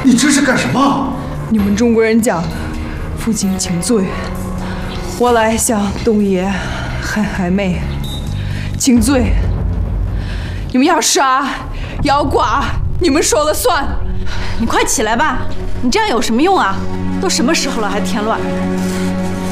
你这是干什么？ 你们中国人讲负荆请罪，我来向东爷喊海妹请罪。你们要杀要剐，你们说了算。 你快起来吧，你这样有什么用啊？都什么时候了还添乱？